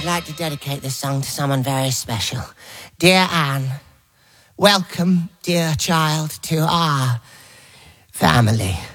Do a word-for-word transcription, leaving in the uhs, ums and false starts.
I'd like to dedicate this song to someone very special. Dear Anne, welcome, dear child, to our family.